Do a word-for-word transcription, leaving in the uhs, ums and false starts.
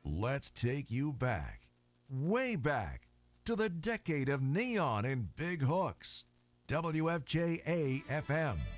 Let's take you back, way back, to the decade of neon and big hooks. W F J A F M,